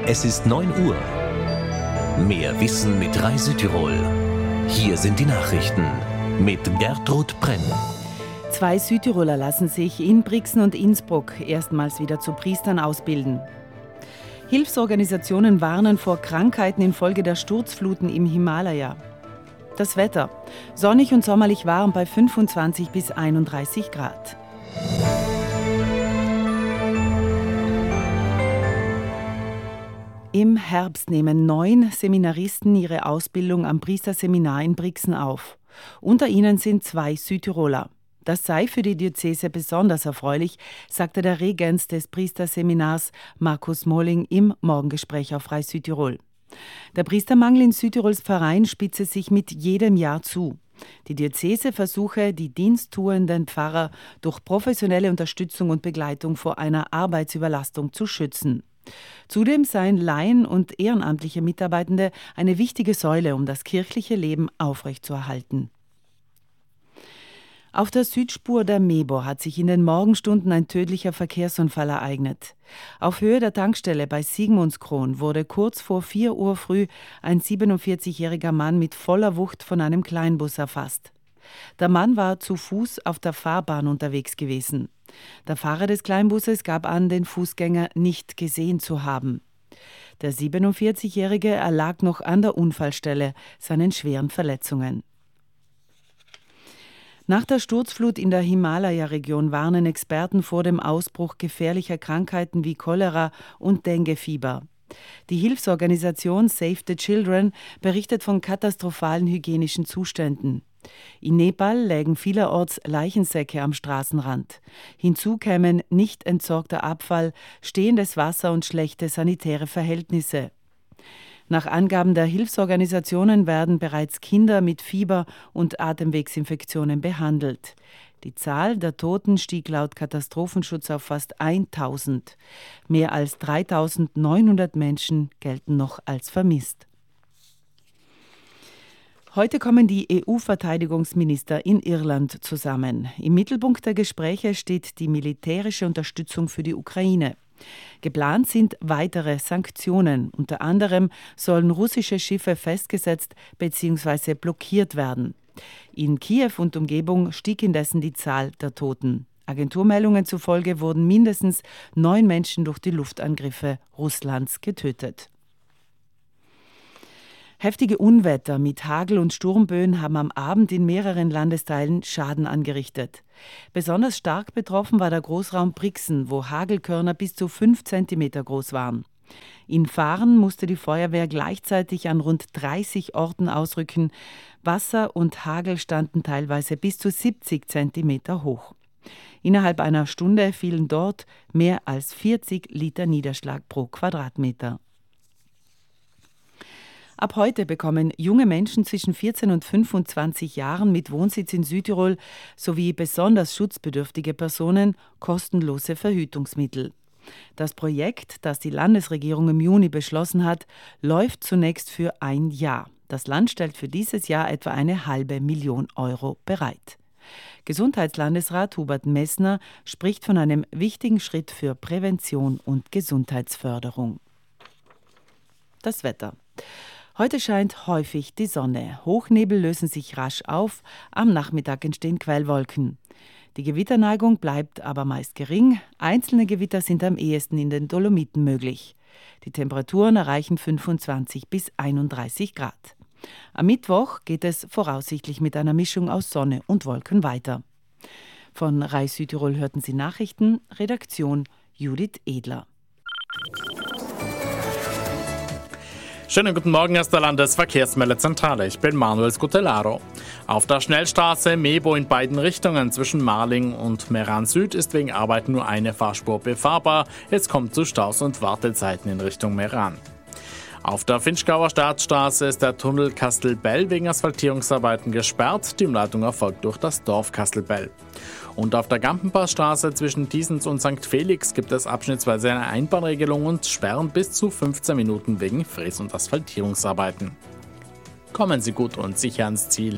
Es ist 9 Uhr. Mehr Wissen mit Rai Südtirol. Hier sind die Nachrichten mit Gertrud Brenn. 2 Südtiroler lassen sich in Brixen und Innsbruck erstmals wieder zu Priestern ausbilden. Hilfsorganisationen warnen vor Krankheiten infolge der Sturzfluten im Himalaya. Das Wetter: sonnig und sommerlich warm bei 25 bis 31 Grad. Im Herbst nehmen 9 Seminaristen ihre Ausbildung am Priesterseminar in Brixen auf. Unter ihnen sind 2 Südtiroler. Das sei für die Diözese besonders erfreulich, sagte der Regens des Priesterseminars Markus Molling im Morgengespräch auf Rai Südtirol. Der Priestermangel in Südtirols Pfarreien spitze sich mit jedem Jahr zu. Die Diözese versuche, die diensttuenden Pfarrer durch professionelle Unterstützung und Begleitung vor einer Arbeitsüberlastung zu schützen. Zudem seien Laien und ehrenamtliche Mitarbeitende eine wichtige Säule, um das kirchliche Leben aufrechtzuerhalten. Auf der Südspur der Mebo hat sich in den Morgenstunden ein tödlicher Verkehrsunfall ereignet. Auf Höhe der Tankstelle bei Sigmundskron wurde kurz vor 4 Uhr früh ein 47-jähriger Mann mit voller Wucht von einem Kleinbus erfasst. Der Mann war zu Fuß auf der Fahrbahn unterwegs gewesen. Der Fahrer des Kleinbusses gab an, den Fußgänger nicht gesehen zu haben. Der 47-Jährige erlag noch an der Unfallstelle seinen schweren Verletzungen. Nach der Sturzflut in der Himalaya-Region warnen Experten vor dem Ausbruch gefährlicher Krankheiten wie Cholera und Denguefieber. Die Hilfsorganisation Save the Children berichtet von katastrophalen hygienischen Zuständen. In Nepal lägen vielerorts Leichensäcke am Straßenrand. Hinzu kämen nicht entsorgter Abfall, stehendes Wasser und schlechte sanitäre Verhältnisse. Nach Angaben der Hilfsorganisationen werden bereits Kinder mit Fieber und Atemwegsinfektionen behandelt. Die Zahl der Toten stieg laut Katastrophenschutz auf fast 1000. Mehr als 3900 Menschen gelten noch als vermisst. Heute kommen die EU-Verteidigungsminister in Irland zusammen. Im Mittelpunkt der Gespräche steht die militärische Unterstützung für die Ukraine. Geplant sind weitere Sanktionen. Unter anderem sollen russische Schiffe festgesetzt bzw. blockiert werden. In Kiew und Umgebung stieg indessen die Zahl der Toten. Agenturmeldungen zufolge wurden mindestens 9 Menschen durch die Luftangriffe Russlands getötet. Heftige Unwetter mit Hagel- und Sturmböen haben am Abend in mehreren Landesteilen Schaden angerichtet. Besonders stark betroffen war der Großraum Brixen, wo Hagelkörner bis zu 5 Zentimeter groß waren. In Fahren musste die Feuerwehr gleichzeitig an rund 30 Orten ausrücken. Wasser und Hagel standen teilweise bis zu 70 Zentimeter hoch. Innerhalb einer Stunde fielen dort mehr als 40 Liter Niederschlag pro Quadratmeter. Ab heute bekommen junge Menschen zwischen 14 und 25 Jahren mit Wohnsitz in Südtirol sowie besonders schutzbedürftige Personen kostenlose Verhütungsmittel. Das Projekt, das die Landesregierung im Juni beschlossen hat, läuft zunächst für ein Jahr. Das Land stellt für dieses Jahr etwa 500.000 Euro bereit. Gesundheitslandesrat Hubert Messner spricht von einem wichtigen Schritt für Prävention und Gesundheitsförderung. Das Wetter. Heute scheint häufig die Sonne. Hochnebel lösen sich rasch auf, am Nachmittag entstehen Quellwolken. Die Gewitterneigung bleibt aber meist gering. Einzelne Gewitter sind am ehesten in den Dolomiten möglich. Die Temperaturen erreichen 25 bis 31 Grad. Am Mittwoch geht es voraussichtlich mit einer Mischung aus Sonne und Wolken weiter. Von Rai Südtirol hörten Sie Nachrichten, Redaktion Judith Edler. Schönen guten Morgen aus der Landesverkehrsmeldezentrale. Ich bin Manuel Scutellaro. Auf der Schnellstraße Mebo in beiden Richtungen zwischen Marling und Meran Süd ist wegen Arbeit nur eine Fahrspur befahrbar. Es kommt zu Staus und Wartezeiten in Richtung Meran. Auf der Finchgauer Staatsstraße ist der Tunnel Kastelbell wegen Asphaltierungsarbeiten gesperrt. Die Umleitung erfolgt durch das Dorf Kastelbell. Und auf der Gampenpassstraße zwischen Diesens und St. Felix gibt es abschnittsweise eine Einbahnregelung und Sperren bis zu 15 Minuten wegen Fräs- und Asphaltierungsarbeiten. Kommen Sie gut und sicher ans Ziel.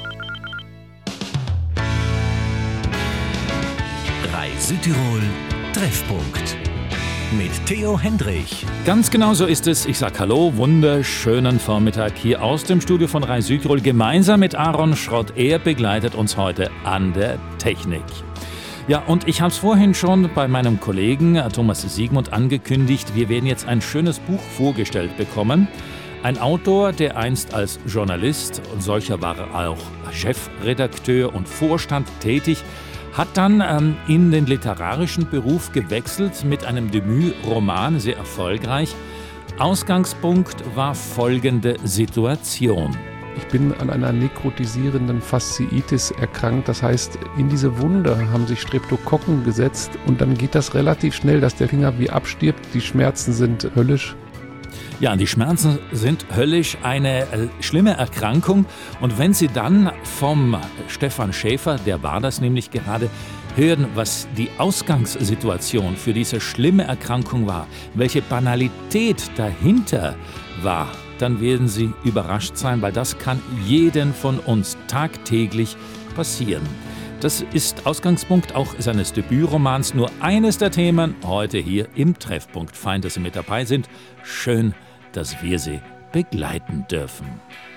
Rai Südtirol Treffpunkt mit Theo Hendrich. Ganz genau so ist es. Ich sage hallo, wunderschönen Vormittag hier aus dem Studio von Rai Südtirol. Gemeinsam mit Aaron Schrott. Er begleitet uns heute an der Technik. Ja, und ich habe es vorhin schon bei meinem Kollegen Thomas Siegmund angekündigt. Wir werden jetzt ein schönes Buch vorgestellt bekommen. Ein Autor, der einst als Journalist, und solcher war er auch Chefredakteur und Vorstand tätig, hat dann in den literarischen Beruf gewechselt mit einem Debütroman, sehr erfolgreich. Ausgangspunkt war folgende Situation. Ich bin an einer nekrotisierenden Fasziitis erkrankt. Das heißt, in diese Wunde haben sich Streptokokken gesetzt und dann geht das relativ schnell, dass der Finger wie abstirbt. Die Schmerzen sind höllisch. Ja, die Schmerzen sind höllisch, eine schlimme Erkrankung. Und wenn Sie dann vom Stefan Schäfer, der war das nämlich gerade, hören, was die Ausgangssituation für diese schlimme Erkrankung war, welche Banalität dahinter war, dann werden Sie überrascht sein, weil das kann jedem von uns tagtäglich passieren. Das ist Ausgangspunkt auch seines Debütromans, nur eines der Themen heute hier im Treffpunkt. Fein, dass Sie mit dabei sind. Schön, dass wir Sie begleiten dürfen.